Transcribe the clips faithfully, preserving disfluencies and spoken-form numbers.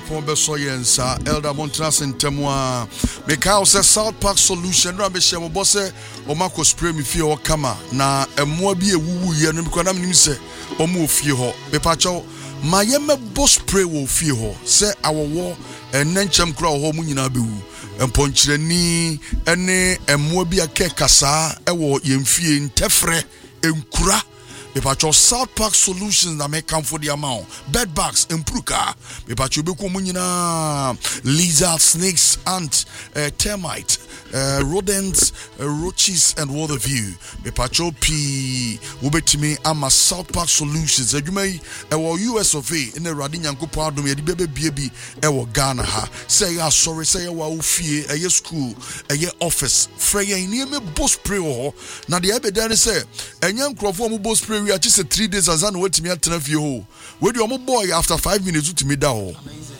Nyankopon be so yensa Elder Montras ntemwa Mekael se South Park Solution na be hye mo bo se o mako spray me fie o kama na emmoa bi ewuwu ye no because na me nim se o mo fie ho me pa chaw ma ye me bo spray wo fie ho se awowo enenchem kra ho mu nyina bewu emponkyerani ene emmoa bi akekasa ewo yemfie ntefre enkura me pacho South Park Solutions na me come for the amount bed bugs impruka me pacho be ko munyina lizards, snakes, ants, uh, termites, uh, rodents, uh, roaches and what have you. Me pacho p wobetimi ama South Park Solutions adwuma yi ewo U S of A in the Radi Nyankopon adom ye de bebe biebi ewo Ghana ha say ya sorry say ya wa ofie eye school eye office frey ni me boss spray ho na de ebe there say enya nkrofo mo boss spray we are just three days as an wetimi atena fie ho we do omo boy after five minutes to me da ho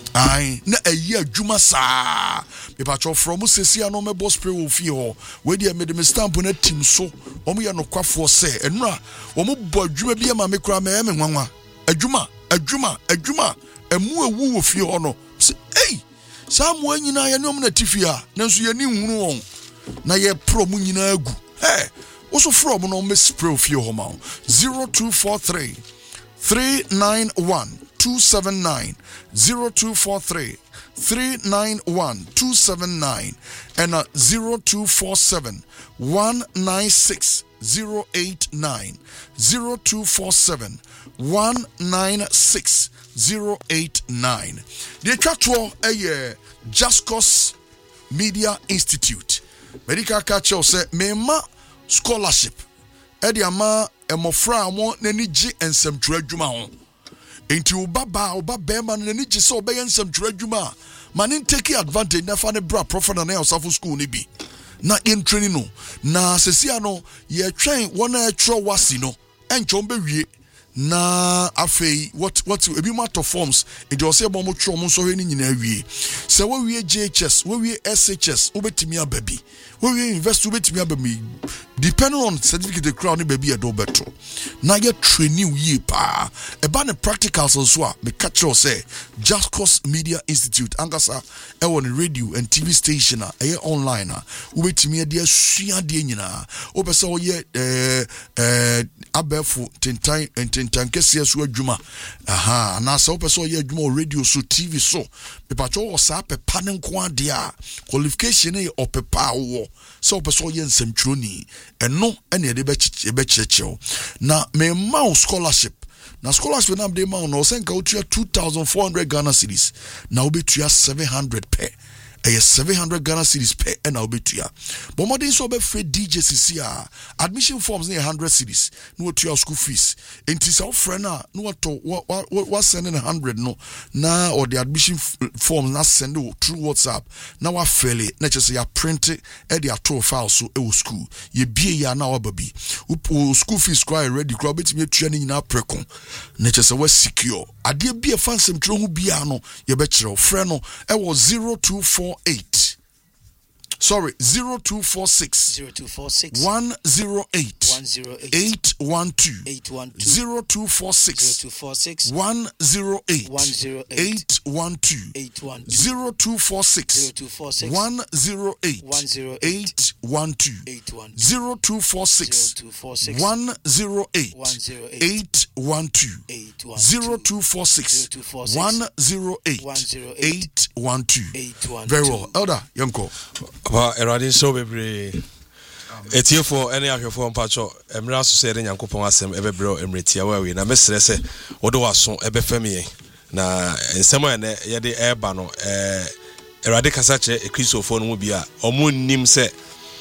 ai na ayi adwuma saa me pa cho from sesia no me boss spray wo fie ho we dey me de stamp na tim so omo ye no kwafo se enura omo bo adwuma bi ma me kura me me nwanwa adwuma adwuma adwuma emu ewu wo fie ho no say ei samu anyina ye no na tifia nanso ye ni hunu won na ye pro mu nyina agu hey also from no me spray fie ho ma zero two four three three nine one two seven nine zero two four three three nine one two seven nine and uh, zero two four seven one nine six zero eight nine zero two four seven one nine six zero eight nine. The Chatwo a Just Cause Media Institute medical catcher say mema scholarship edi ama emofra amo nani gi ensamtwa adwuma ho enti obaba obaba ma nani gi se obeye ensamtwa adwuma ma nin take advantage na fa ne bra prophet na osafo school ni bi na in training no na sesia no ye twen wona e tro wasi no encho mbe wie na afei what what ebi matter forms e dey say bo mo tro mo so he ni nyina wie se we wie J H S we wie S H S obetimi ababi we wie invest obetimi ababi depending on certificate the crown baby e do better na ye training ye pa e ba ne practicals so a me catch you say Just Cause Media Institute angasa e won radio and T V station a e online a obetimi de asua de nyina obese wo ye eh eh abefu tentan tentan kese so adwuma aha na se obese wo ye adwuma radio so T V so me pa cho wo sa pepa ne nko ade a qualification e opepa wo so obese wo ye nsamtwoni eno ene de be be chechew na me ma scholarship na scholarship na de ma no senka utua two thousand four hundred Ghana cedis na obetua seven hundred per e seven hundred Ghana cedis per and na obetua but mo dey so be free D J C C a admission forms na one hundred cedis no otua school fees enti so friend na no to what sending one hundred no na or the admission forms na send through WhatsApp na wa fail it na just ya print it e dey ato file so e school ye bie ya na wa baby school fees cry ready cry betimi atua ni nyina prekon na just wa secure ade bie fansem tro hu bia no ye be kire friend no e wo zero two four eight sorry zero two four six zero two four six one zero eight one zero eight eight one two eight one two zero two four six zero two four six one zero eight one zero eight eight one two eight one two zero two four six zero two four six one zero eight one zero eight one two eight one zero two four six zero two four six one zero eight one zero eight eight one two eight one zero two four six one zero eight eight one two. Very well, Elder Yanko. Ba erade so bebre etiefo ene ahwefo mpacho emra so se de Nyankopon asem ebebro emretia wawe na mesere se wodo waso ebefemi na ensem ene ye de eba no eh erade kasa che ekristofo no mu bia omo nnim se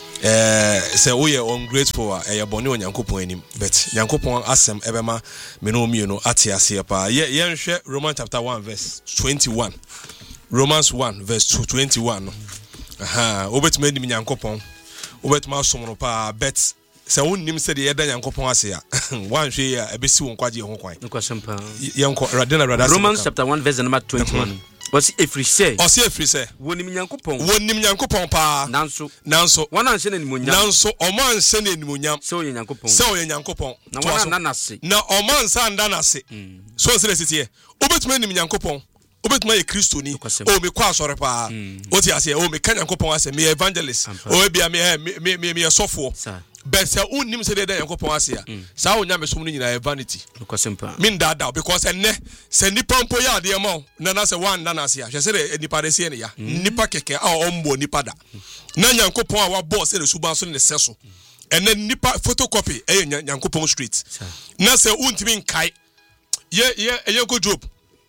eh se wo ye ungrateful a ye bone Onyankopon anim but Nyankopon asem ebema me no mienu ate ase pa ye ye nhwe Romans chapter one verse twenty-one Romans one verse twenty-one no aha obetime nim Nyankopon obetime asom no pa bet se wonnim se de yeda Nyankopon ase a wan hwe a ebesi won kwaje ho kwan nkwasempaa yenko radena radasa Romans chapter one verse number twenty-one What's every say? O say every say. Wonim Nyankopon. Wonim Nyankopon pa. Nanso. Nanso. Wana anse na nimonyam. Nanso omo anse na nimonyam. Se oye Nyankopon. Se oye Nyankopon. Na wana nanase. Na omo anse andanase. So se resiti e. Obetuma nim Nyankopon. obetuma ye Kristo ni o me kwa asore pa o ti ase o me kan Yankopon ase me evangelist o bia me me me me sofo bese unnim se de Yankopon ase ya sa onya me som no nyina vanity min dada because enne se nipa mpo ya de ma na na se wan na na ase ya hwe se de nipa de se ne ya nipa keke a ombo nipa da na Yankopon a wa boss e suban so ne seso enne nipa photocopy e Yankopon street na se untimi nkai ye ye ye go Job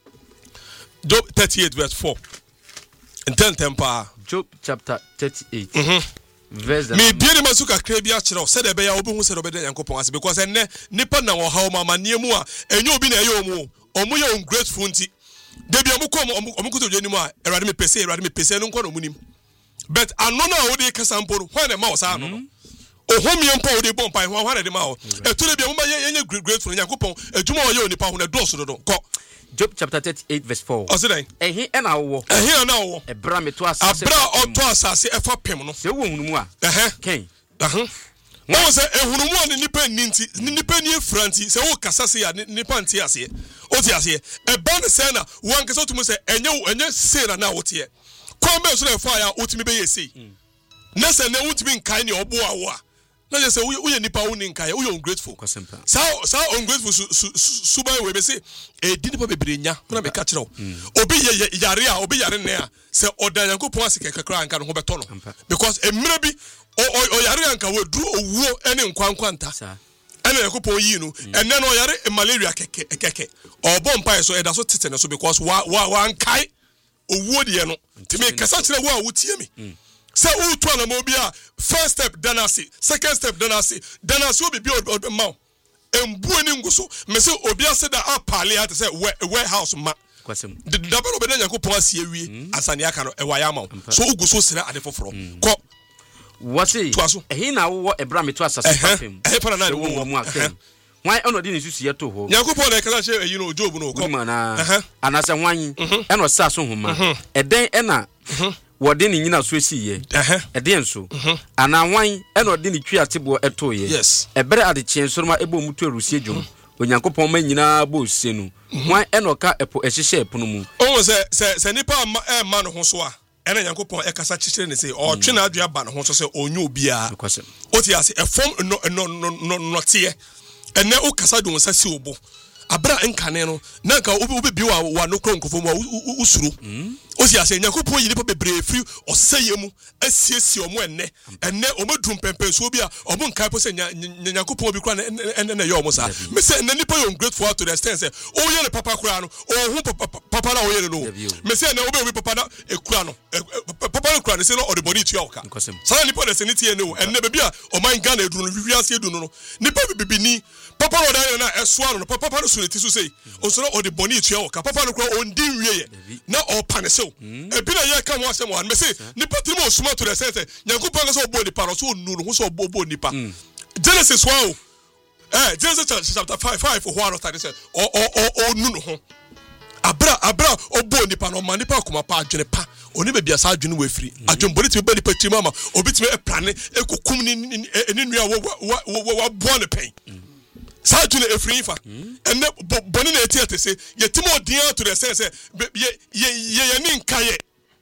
Job thirty-eight verse four. In ten temper. Job chapter thirty-eight. Mm-hmm. Verse. Me bieni masuka krebia chiro said e be ya obi hu said obede Yankopon ase because enne nipa na wo ha ma maniemu a enye obi na ye omu omu ye ungrateful nti de bia mu kom omu kuto dwani mu a erade me pese erade me pese no nko no munim but anono a wo de kasa mpo no hwan na ma wo sa no no ohomie mpo wo de bom pai hwan hwan de ma wo e to de bia mu ma ye ye grateful Yankopon adwuma wo ye onipa ho na do so do ko Job chapter thirty-eight verse four. Osidan. Ehi ena wo. Ehi ena wo. Ebra me to asase. Abra oto asase efa pem no. Se wo hunu mu a. Eh. Ken. Aha. Wo se ehunu mu ani nipa ninti, nipa ni efranti, se wo kasa se ya nipa nti ase. Oti ase. Eba ne se na wo ankese otumu se enye enye se na na wote e. Kwa me so na efa ya otimi be yesi. Na se ne otimi nkai ne obo awo a. Na je se wo ye nipa wo ni nkai, wo ye ungrateful. Sa sa ungrateful su ba we be se e di nipa bebre nya na me ka kire wo. Obi ye yare a obi yare ne a se odan Yankopon asike kakra anka no ho beto no. Because emire bi o yare anka we duru owuo ene nkwankwanta. Ene Yankopon yi no ene no yare malaria keke keke. Obo mpa so e da so tete ne so because wa wa ankai owuo de no. Ti me kasa kire wo a wotie me. Say who to na mo bia first step danasi second step danasi danasi obi bi obi ma embu ani nguso me say obi ase da apale at say warehouse ma kwasem the double obi na Yankopon asie wi asane aka no e wa ya ma so uguso sira ade foforo ko wasi ehi na wo ebra me to asase papem eh pa na wo mu akem wan ono di ne susu ye to ho Yankopon na kala che eyi no Job no ko na anase wan eno sa so homa eden ena wode ni nyina so esiye ede enso ana wan ena ode ni twi atebo etoye ebere ade chiensoroma ebo mutu erusie dwom Onyankopon ma nyina bo senu wan ena ka epo ehihye epono mu o se se se nipa e ma no ho so a ena Yankopon e kasa chichire ne se o twe na adua ba no ho so se onye obia o ti ase e form no no no no tie ene o kasa do nsa si obo abra nkane no na nka obi bi wa wa no kronkofo mu usuru o si ase Yankopon yi nipa bebre free oseye mu asiesie omo enne enne omo drum pempen so bi a omo nkai po se Yankopon bi kra enne na ye omo sa me se enne nipa yo grateful to the extent say o ye ne papa kra no o hu papa na o ye no me se enne obi obi papa na ekura no papa no kra ne se no odebody tu oka sa nipa de se ne tie no enne be bi a o man Ghana edu no wiwi ase edu no nipa bibi ni papa no da na eso no papa no so ti so say o so no odebody tu oka papa no kra on din wie na o panese e bi na ye ka mo asem wan me say nipa timo osuma to the sense Yankopon ga so obo nipa no so onu no so obo nipa Genesis one eh Genesis chapter five five for one of that say o o onu no ho abra abra obo nipa no ma nipa kuma pa adwene pa oni be bia sa adwene we free adwene boni ti be nipa ti mama obi ti me plane ekokum ni ni nua wo wo bo ne pen sa adwene e free fa enne boni na eti atese yetimo dia to the sense ye ye ye ni nkaye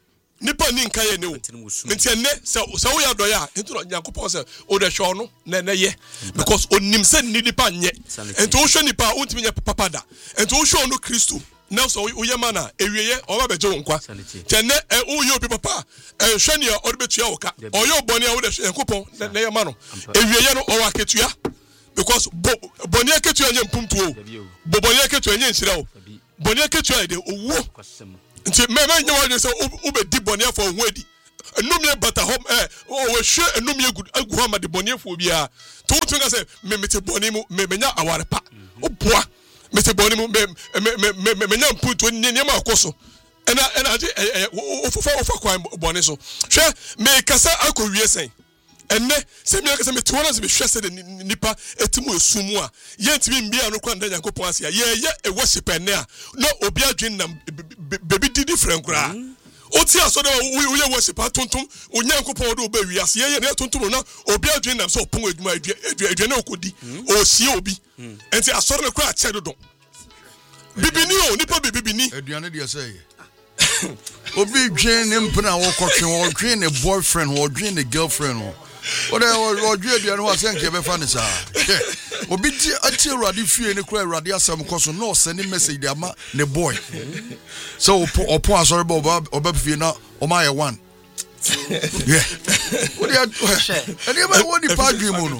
nipa ni nkaye ne o nti enne se se wo ya do ya ntro Yankopon se o de hwo no na na ye because onim se ni nipa nye enti o hwo nipa o ntimi nye papa da enti o hwo no Kristo na so o ye mana ewieye o ba beje nkwa tenne o ye obi papa e hwo ne o de betua o ka o ye oboni a wo de Yankopon na ye ma no ewieye no o wa ketua because boni aketua nye mpumtuo boni aketua nye nsira o boni aketua de owo nti me me nyawa de se ubedi boni afọ ho adi enumie bata hom eh o we hwe enumie agu ho ma de boni afọ bia to to nga se me mete boni mu me menya aware pa o boa mete boni mu me me me menya mputo ne ne ma akoso ena ena age o fofa ofa kwan boni so hwe me kasa akowie sen enne se me kasa me tuona se me hwe se de nipa etimu esumu a ye ntimi mbia no kwanda Yankopon ase ye ye e worship enne a no obi adwen na baby di different kra o ti aso de wo ye worship atontom Onyankopon do ba wi ase ye ne atontom na obi adwen na so opon adwuma adwene okodi o sie obi enti aso de kra che dodo bibini o nipa bibini aduane de say Obi dream him put on or dream a boyfriend or dream a girlfriend or or dream the other thing you ever find is Obi until Radi fear and cry Radia some cause no sending message the boy. So or poor sorry Bob or Babfina or my one. Yeah. What do you and you want the party mono?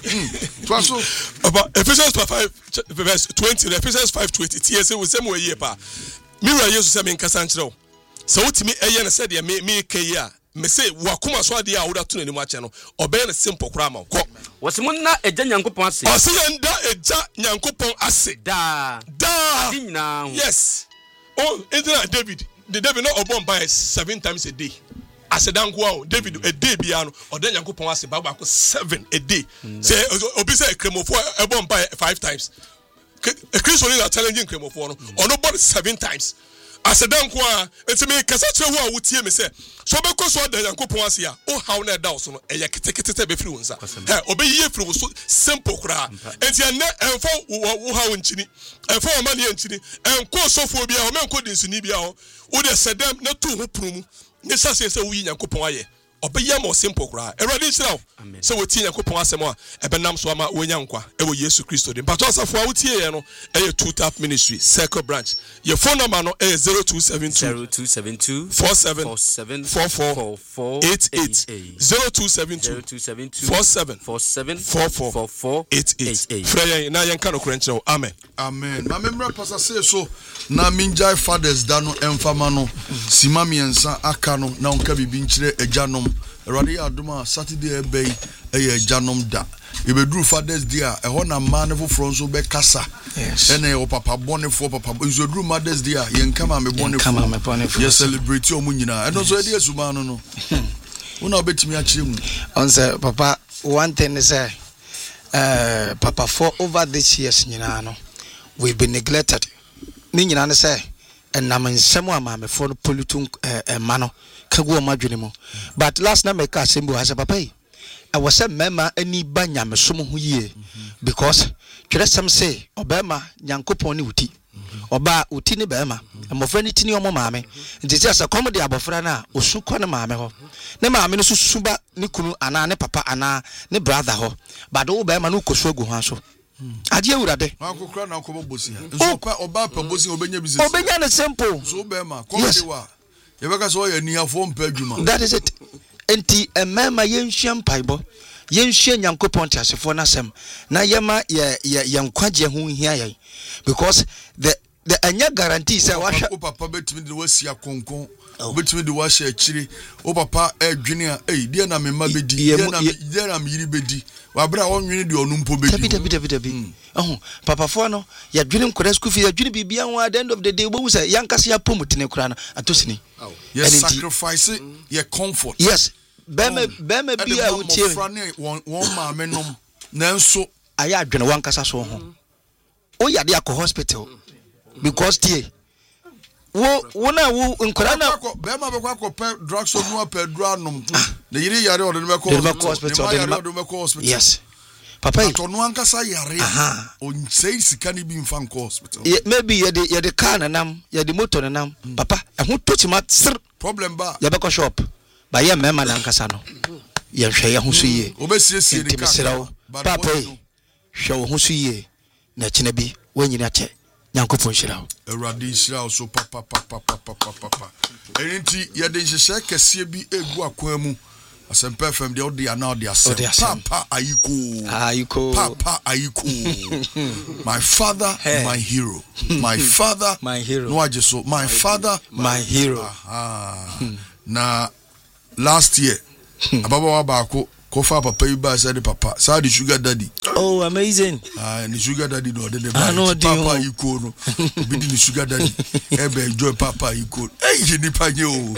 About Ephesians five verse twenty, Ephesians five twenty, T S A was some way year pa. Mira yesu se me nkasa nkyerɛ wo. So wotimi eye na said me me kaya. Me say wakoma so ade a woda to nanim ache no. Obey na simple kra ma ko. Wosimun na eja nyankopon ase. Ose yenda eja nyankopon ase. Da. Da. Adi nyina. Yes. Oh, isn't David? The David not obon by seven times a day. As a danko David a day biano or then Yankopon ase ba ba seven a day. Say obi say kremofo e bon by five times. A Christian is challenging kremofo no or nobody seven times. As a danko enti me kasa kire wo a wotie me say so be ko so da Yankopon ase a o haw na da so no e ye ketekete be firi wonsa. Eh obi ye firi wo so simple kra. Enti ene enfo wo haw nchini. Enfo o mane nchini. Enko sofo bia o menko dinsini bia o. Wo de sedem na tu ho prumu. Nisa say say we Nyankopon aye obeyam o simple kra erade nhyira say we tie Nyankopon asem a ebenam so ama wonya nkwa e wo Yesu Kristo de mpato asafo a wotie ye no e two tap ministry circle branch your phone number no e zero two seven two four seven four four eight eight zero two seven two four seven four four eight eight freya na yen kan okranche amen amen na memra pastor say so na minjai fathers da no emfama no simami ensa aka no na onka bibi nkyire ejanom erade adoma Saturday ebey eye ejanom da ebedru fathers dia eho na man foforo nso be kasa ene o papa bone fo papa izodru mothers dia yen kama me bone fo ye celebrate o munyina eno so edi esuma no no una obetimi a kire mu on say papa one thing is uh, uh papa for over this years nyina no we've been neglected ni nyina ne say enam nsem ama for pollution eh mano kagu omadwene mu but last night me ka sembo ha say papa yi I was a mema any banya me som ho yie because twere sem say obema nyankopon ni uti oba uti ni bema amofra ni tini omo maame nti say say come de abofra na osu ko ne maame ho ne maame no susuba ni kunu ana ne papa ana ne brother ho but wo bema no kosu agu ho aso ade awurade akokra na akobo bosi nso pa oba pa bosi obenya business obenya ne simple so bema come de wa yebeka so ya niafo mpa adwuma that is it enti emema yenhia mpaibo yenhia nyankopon tiasefo na sem na yema ye ye nkwagye ho hia yan because the the anya guarantee say wa hwa papa betimi de wasi akonkon betimi de wa hwa akiri o papa adwene a eh die na mema bedi die na die na miri bedi wa bra onwene de onumpo bedi tabi tabi tabi oh papa fo no ya dwene nkora school fee ya dwene bibia ho at the end of the day wo say yankase ya pomutene kora na atosini yes sacrifice your comfort yes bema bema bia utie won won ma menom nanso aya adwene wankasa so ho o ya de akọ hospital because tie wo wona wo nkora na bema be kwa ko pe drugs so no pe druanom na yiri yare o de be ko hospital de be ko hospital yes papa to no ankasa yare o sei sika ni bi mfa nko hospital maybe ye de ye de car na nam ye de motor na nam papa ehun tochima sir problem ba ye be ko shop ba ye mema na ankasa no ye hwe ye ho so yie obesiesie ni ka papa hwe ho so yie na kina bi wanyini ache nyankopon shirawo eradi shirawo so papa papa papa papa enti ye de nhyehyɛ kɛse bi egu akwan mu Asempa F M de odi ana odi asem papa ayiko ayiko papa ayiko my father hey. My hero my father my hero no ajeso my father my hero ah na last year ababa wa baako kofa papa yi ba said papa said the sugar daddy oh amazing ah the sugar daddy no de papa ayiko no bi the sugar daddy ebe enjoy papa ayiko eh ni panye o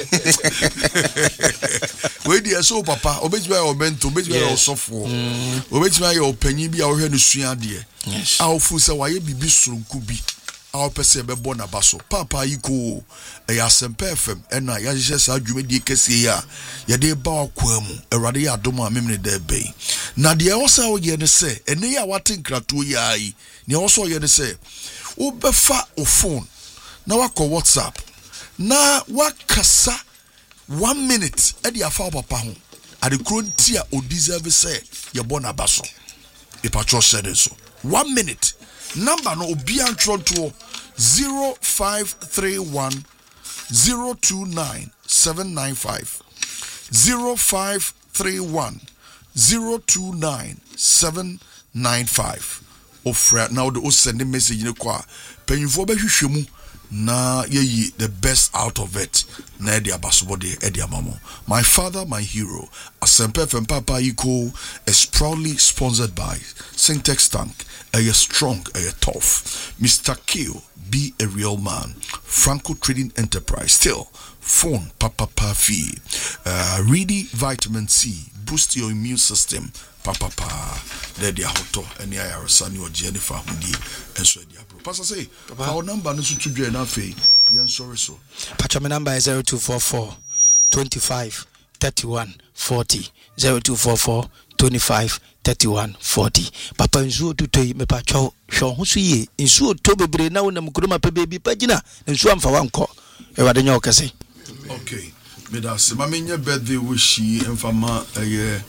we dey so papa obejima your mentor obejima your sofo obejima your panyin bi a wo hwe no sua de a wo fu se waye bibi surunku bi a wo pese be bo na baso papa ayiko e Asempa F M ena ya hye sa dwumadi kese ya ye de ba akwa mu erade ya adom a memne da be na de wo sa wo ye ne se ene ya wate nkrato ya yi ne wo so ye ne se wo befa o phone na wako WhatsApp na wakasa one minute e di afa papa ho ade krontia o deserve say ye bona baso e patro said so one minute number no obi antro to zero five three one zero two nine seven nine five zero five three one zero two nine seven nine five ofra now the send message ne kwa penyufo be hwehwemu na yeyi the best out of it na e dia basobode e dia mamo. My father, my hero, Asempe F M Papa Iko is proudly sponsored by Syntex Tank. A strong, a tough. Mister Keo, be a real man. Franco Trading Enterprise, still phone Papa Pafi. Uh, Ready Vitamin C, boost your immune system. Papa Pa, Lady Hoto, and the Irasani or Jennifer Hudi, and so dia bro. Pastor say, our number is to be enough. Yan sorry so. Patch my number is zero two four four twenty-five thirty-one forty zero two four four twenty-five thirty-one forty. Papa nsuo tutoi me patcho hwo ho so ye nsuo to bebre na wonam kuruma pe baby pagina nsuo amfa wanko e wade nya okase. Okay. Me da se mamenye birthday wish enfama eh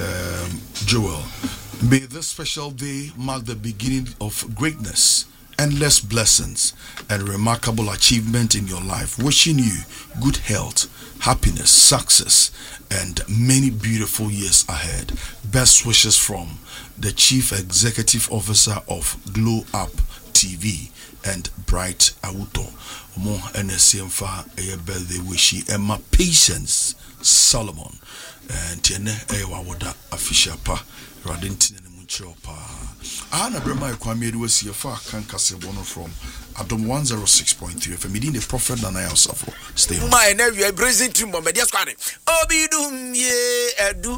um Joel. May this special day mark the beginning of greatness, endless blessings, and remarkable achievement in your life. Wishing you good health, happiness, success, and many beautiful years ahead. Best wishes from the Chief Executive Officer of Glow Up T V and Bright Awuto. Mo N S M F A a birthday wish Emma Patience Solomon and Tiene Ewawoda official pa Radintin and Muncho pa. Ana Brema Kwame was here for Kankase Bono from Adam one oh six point three F M. Medin the prophet and I also stay on. My nephew, brazen to Momedia Squad. Obidum ye edu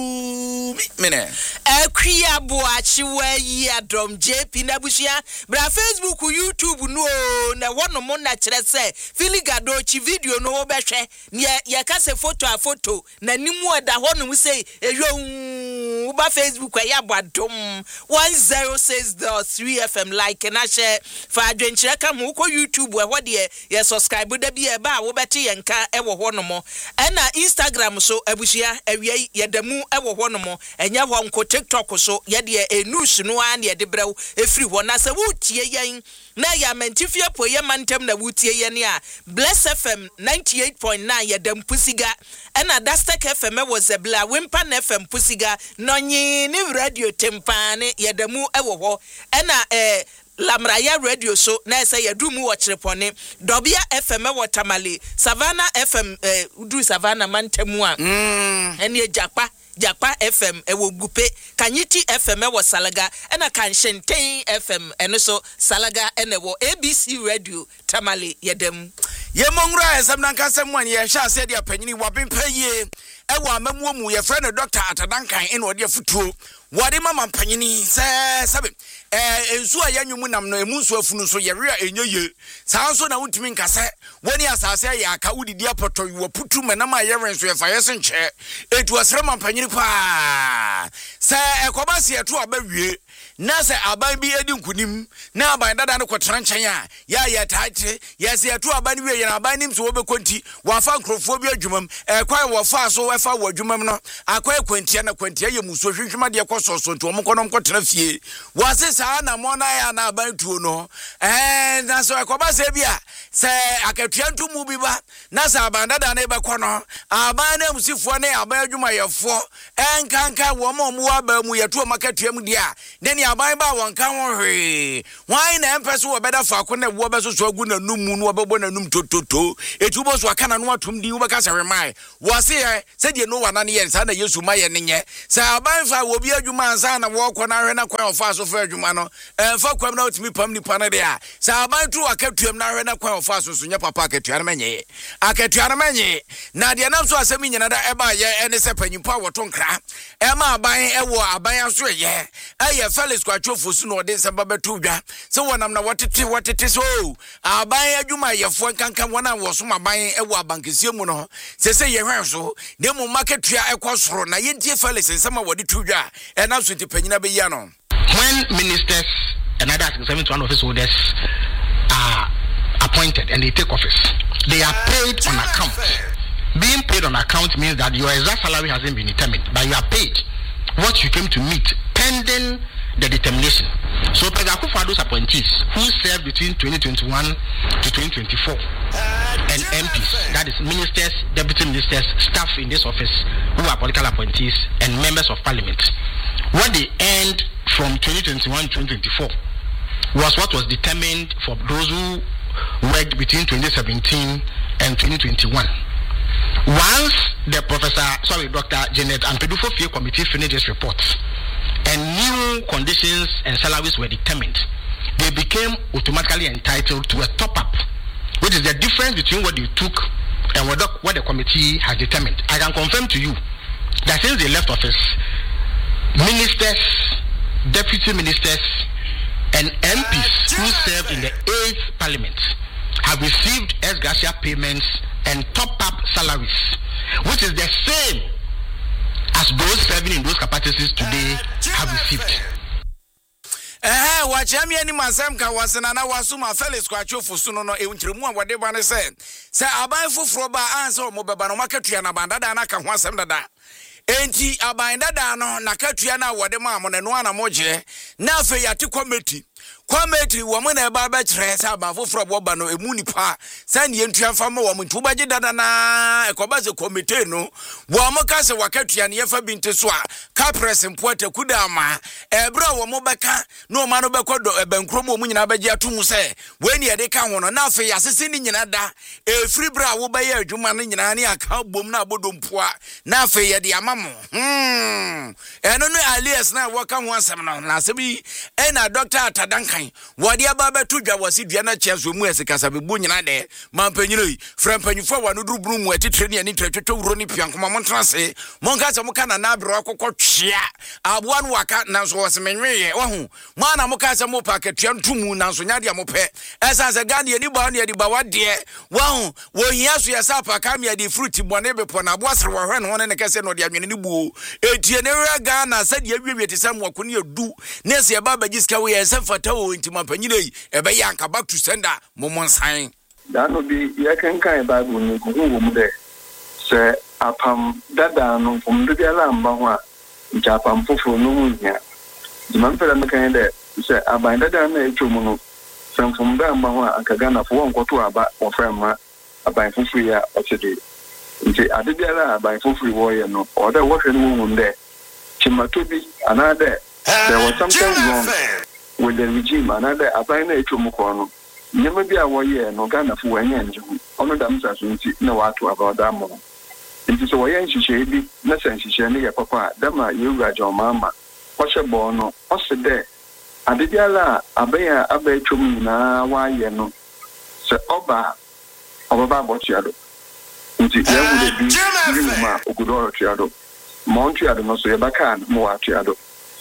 ku mine. A Kria Boachi where ye Adam J P Nabushia, Bra Facebook, YouTube, no, na one more natural say, Filigadochi video no beshe, near Yakase photo a photo, na nimwa da one we say, a young Uba Facebook, a yabadum one oh six point three F M like and I share for adventure. Come uko YouTube where what ye ye subscribe da bi e ba wo beti yenka e wo ho no mo na Instagram so abusia awie ye damu e wo ho no mo enya ho nko TikTok so ye de e news no an ye de brew efri ho na se wutie yen na ya mentifia po ye mantem na wutie yen a Bless F M ninety-eight point nine ye dam pusiga na Dastek F M was a bla Wimpan F M pusiga no nyi ni radio tempane ye damu e wo ho na eh Lamraya radio so na say yadumu wa chirepone Dobia F M wa Tamale Savannah F M eh udu Savannah mantemu a mm ene Japa Japa F M e wo gupe Kanyiti F M wa Salaga ena Kanshenten F M ene so Salaga ene wo A B C radio Tamale yedem Ye mongra esam nan kasem wan ye sha se dia panyini wa bempa e wa mamu mu ye friend Doctor Atadankan ene ode afutuo wade mama panyini se sabe eh ensu ayanwumu nam no emu nsu afunu so ye rea enyoye sanso na wuntimi nkase woni asase ya aka wudidi apoto wo putu manama ye renso ye fa yesen che etu asre mama panyini pa se ekobase etu abawie na se aban bi edi nkunim na aban dada ne kwotran nchen a ya ya taate ya se etu aban wie ye na aban nim so obekonti wafa nkrofo bi adwumam e kwan wo fa so we fa wo adwumam no akwa ekwantia na kwantia ye muso hwehwema de ko so so nti omkono mkotena fie wase saa na mona ya na aban tuo no eh na so ekobase bia se akatua ntumu bi ba na se aban dada ne be kono aban na musifo ne aban adwuma yefo enkanka wo mo mo aba mu yeto makatua mu dia ne ni aban ba won kan ho hwe wan na empese wo beda fa ko na wo be so so agu na num no obebo na num tototo etubo so aka na no atum di wo be ka se remai wase ye se die no wana ne ye sa na Yesu ma ye ne nye se aban fa wo bi adwuma ansa na wo ko na hwe na kwan ofa so fa adwuma no emfa kwam na otimi pam ni pa na de a se aban tu akatuam na hwe na kwan ofa so so nya papa akatua na menye akatua na menye na de nam so asemi nyina da eba ye ene se panyimpa woto nkra ema aban ewo aban aso ye eye Felix kwatwofo su no de samba beto dwa se wonam na wotete wotete so aban adwuma yefo nkankan wona wo so aban ewo abankesie mu no se se ye hwen so ne mu marketua ekosoro na yentie Felix nsama wode to dwa ena so ti panyina be ya no when ministers and other seventy-one office holders are appointed and they take office. They are paid on account. Being paid on account means that your exact salary hasn't been determined, but you are paid what you came to meet pending the determination. So President Akufo-Addo's appointees who served between twenty twenty-one to twenty twenty-four and M Ps, that is ministers, deputy ministers, staff in this office who are political appointees and members of parliament, what they earned from twenty twenty-one to twenty twenty-four was what was determined for those who worked between twenty seventeen and twenty twenty-one. Once the professor, sorry, Doctor Janet Ampedufo-Fie committee finished its report and new conditions and salaries were determined, they became automatically entitled to a top-up, which is the difference between what you took and what the, what the committee has determined. I can confirm to you that since they left office, ministers, deputy ministers, and M Ps who served in the eighth parliament have received ex gratia payments and top-up salaries, which is the same as those serving in those capacities today have received. Eh, wachami ani masem ka wasena na wasuma Felix kwacho fusuno no ewuntremu awade ba ne se se aban foforo ba ansa mo beba no makatua na bandada na ka ho asem dada. Enti aban dada no nakatua na awade ma mo ne no ana moje na afa yate committee Kwameti woman na ba ba kire sa ba foforo bo ba no emu nipa sa ne yentua fa ma wo mtu ba gye dada na ekoba se committee no wo mo ka se wakatua ne yefa binti so a ka press import kuda ma ebra wo mo beka no ma no bekodo ebankro mo mu nyina ba gye atomu se we ne yede ka ho no na afa yasese ni nyina da e free bra wo ba ye adwuma no nyina ne aka bom na abodompoa na afa yede amamo hmm eno no alias na wo ka ho asem no na asebi e na Doctor Atadankan wadi ababa tudwa wasi dua na chezo mu esikasa bebu nyina de mampanyino yi frampanyufo wa no duruburu mu etitre ne ani twetwetwo wuro ni piankoma montrase monka se muka na na bro akokotwea aboa no waka nanso wosemenweye wahu mana muka se mu paketua ntumu nanso nyade amope esanse gane ani ba no yadi ba wade wahu wo hia so yesa paka me yadi fruit bone bepo na aboa sere wo hwe no ne kese no de anwene ni buo etie ne wura ga na sade awiwie tesam wako ne edu ne se ba bagiska we yesa fata wo ntima panyine ebe ya nka back to sender momonsan da no bi ye kenkan Bible ni ko wo mu de se apam dada no fom de ala mba ho a japam foforo no mu nya di man pera me kan de se aban dada na etwomu no fom fom da mba ho akaga na fo wonkoto aba wo frama aban foforo ya otede nti ade bi ala aban foforo wo ye no o da wo hwe no mu de chimato bi anade there was something wrong with the regime, another Abina Chumukono. Never be a warrior, no Ghana for any engine. Only themselves no what to about that more. It is a way she shady, nothing she shady, papa, Dama, you got your mamma. What's a bono, what's the day? I did yalla, Abaya, Abe Chumina, why you know. Sir Oba, Oba Botiado. It is there would be Yuma, Ogudoro Tiado. Montiado, no so Bacan, Moatiado.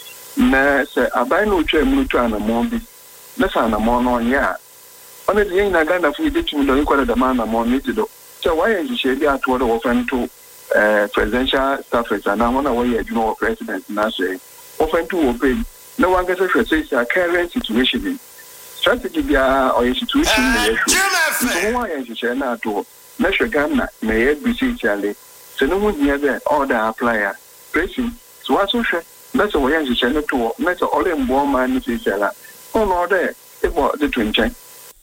Na se abai no twa mu twa na mo bi na sa na mo no nya ona de yin na Ghana fu de tu do ikwa da ma na mo ni ti do so why you she bi ato do wo fan to eh presidential staffers na wona wo ye adwuma wo president na say wo fan to wo pay na wan ga say say current situation strategy bia or situation na ye sho so why you she na to na she Ghana na ye bi si chale se no mu nya be order applier pressing so what so she that's why I'm saying to that's all in one man is there. Oh no, there it was the twin chain.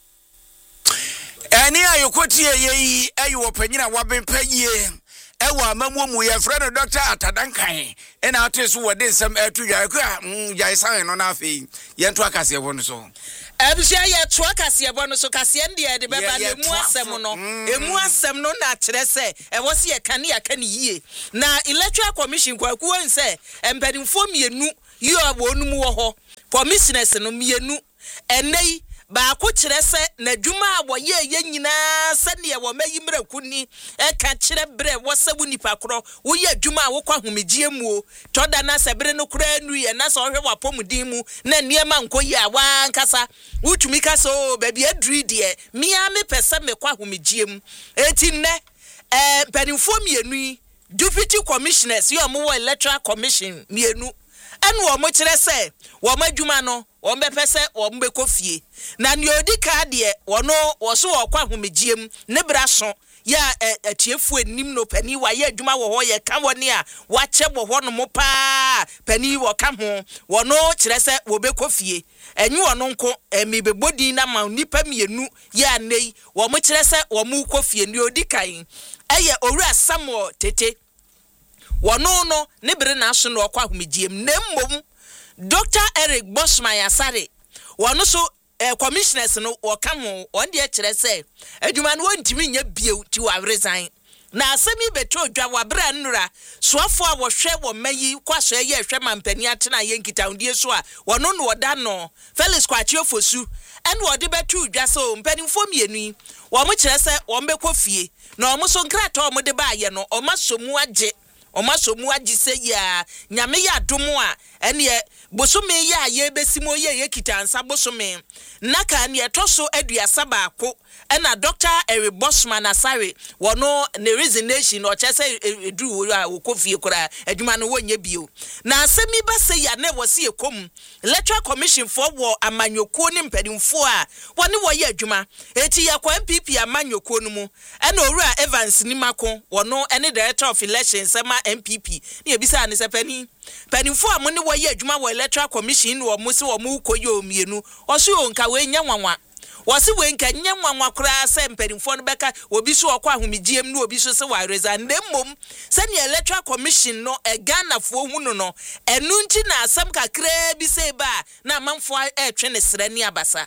Any are you quote ye, you opinion, what been pay ye. Ewa mamu mu ye friend Doctor Atadankan and artists who did some air to Yaka, Yai on our fee, Yentwakasi one so. Ebusha ye twa kase bo no so kase ndie de beba le mu asem no emu asem no na kire se e wo se ye kane aka ne yie na electoral commission kwaku won se empadimfo mienu yi obonum wo ho commissioners no mienu enei ba ko kire se na dwuma abo ye ye nyina se ne wo mayi mraku ni e ka kire bre wo se bu nipa kro wo ye dwuma wo kwa homegie mu o toda na se bre no kra anu ye na so hwe wapomudin mu na niema nkoyi a wa nkasa wutumi ka so baby adri de mia me pese me kwa homegie mu eti ne eh penifo mienu deputy commissioners yo mo electoral commission mienu enu wo mo kire se wo madwuma no wo mbepɛ sɛ wo mbekɔ fie na ne odi ka de wo no wo so wo kwa homegiem ne bra so ya atiefu enim no pani wa ye adwuma wo ho ye ka woni a wa che bo ho no mo pa pani wo ka ho wo no kire se wo bekɔ fie enyu wo no nko emi bebodi na ma nipa mienu ya nei wo mo kire se wo mu kɔ fie ne odi kan eye owura Samuel Tete wo no no ne bere na so no kwa homegiem ne mmom Doctor Eric Bosman Yasare wonu so eh, commissioners no woka ho on de kire se adwuma no wontimi nya bieu ti wa resign na asemi beto dwa wa bra nnura soafo a wo hwe wo mayi kwaso ye hwe mampani atena ye nkita ndie so a wono no woda no Felix Kwachio Fosu ene wo de beto dwa so mpanimfo mienu wo mo kire se wo mbekɔ fie na o mo so nkrata o mo de ba ye no o masomu age o masomu agi se ya nyame ya domo a ene bosome ya ye besimo ye ye kitansa bosome naka ne etoso aduasa baako ena Doctor Eric Bosman Asare wono ne resignation o chese edu a okofie kora adwuma no wonye bio na asemi ba se ya ne wose ekom electoral commission for wo amanyoko ne mpadimfo a wone wo ye adwuma eti ya kwa M P P amanyoko no mu ena owura Evans Nimako wono ene director of elections sama M P P ne ebisa ne sepani panimfo a mo ne wo ye adwuma wo electoral commission wo mo se wo mo koye omienu oso yo nka we nya nwanwa wasi we nka nya nwanwa kura se mpanimfo no beka obi so okwa ahomegiem no obi so se wa resign ndemmom se ne electoral commission no e Ghana fo hunu no enu nti na asam kakra bi se ba na amanfo e twe ne sere ne abasa.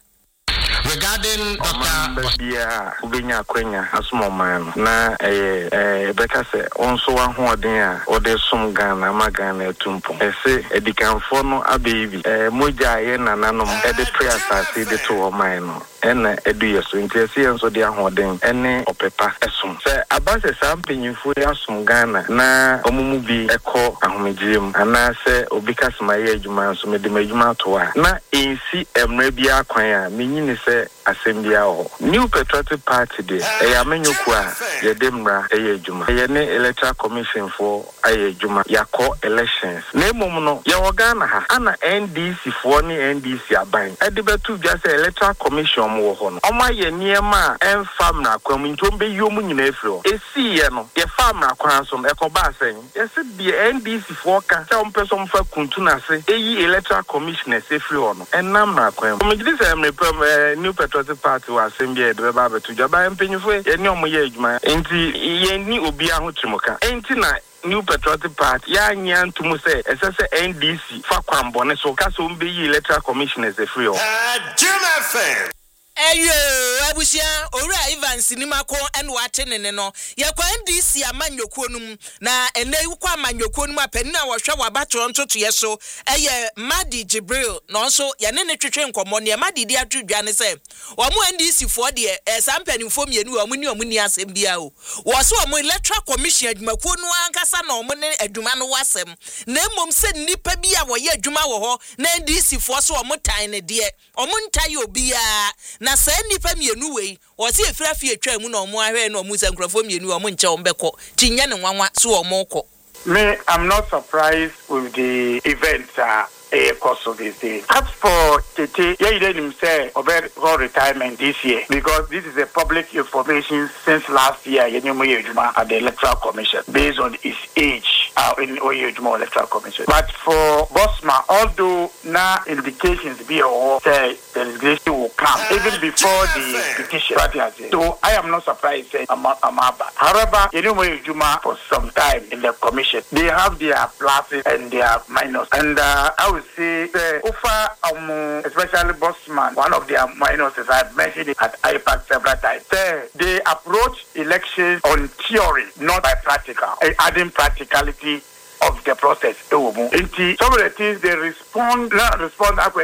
Regarding Doctor Yeah, Ubenya Kwenya, Asmo man, na eh eh Beka se onso wa hoden a ode sum Ghana ma Ghana tumpo. Ese edikanfo no abebi eh moja ye nananom e de prayer sase de to o man no. Ena edu yeso nti ese enso de ahoden ene opepa esum. Se abase sampanyinfo ya sum Ghana na omumu bi ekọ ahomegiem ana se obika sma ye adwuma so mede madwuma to a na ensi emre bia akwan a menyini se assembly ho New Patriotic Party de e amenyoku a ye demra e ye adwuma ye ne electoral commission for aye adwuma yakọ elections na emom no ye wo Ghana ha ana N D C for ni N D C aban e de betu dwa se electoral commission mo wo ho no oma ye niema en fam na kwam ntombe yom nyina efiro esi ye no ye fam na kwan so e ko ba sen ye se de N D C for ka se ompeso mfa kuntu na se eyi electoral commission e se efiro no enam na kwan mo gidi se emre New Patriotic Party wa assembly de ba betu dwa ba empenyufo ye ni omo ye adwuma enti ye ni obi ahotrimoka enti na New Patriotic Party ya nya ntumu se esese N D C fa kwambone so ka so mbe yi electoral commission as a free o Jim F M Eyo abusia owura Evans Nimako ene wate ne no ye kwa N D C amanyoko num na ene kwa amanyoko num apani na wo hwe wabato ntoto ye so eye Madi Jibril no so ye ne ne twetwe nkomo ne Madi di atudwa ne se wo mo N D C fo de e sampani fo mienu wo mo ni wo mo ni asem bia o wo so wo mo electoral commission adwumako nu ankasa na wo mo ne adwuma no wasem na emom se nipa bia wo ye adwuma wo ho na N D C fo so wo mo tan ne de wo mo ntai obia na se nipa mienu wei o se efira fie twa mu na omo ahwe na omo sankrofo mienu omo nche ombeko tinya ne nwanwa so omo ko. Me, I'm not surprised with the events uh, a course of this day. As for Tete, yeah, he didn't say about retirement this year because this is a public information since last year. You know, at the Electoral Commission based on his age uh, in Oyejuma Electoral Commission. But for Bosman, although now indications be or say the legislation will come even before the petition. So I am not surprised saying Amaba. However, you know, Oyejuma for some time in the commission, they have their pluses and their minus, and uh, I would say the Ufa, um, especially Bosman, one of their minuses, I've mentioned it at I PAC several times. They, they approach elections on theory, not by practical, adding practicality of the process. Some of the things they respond, not respond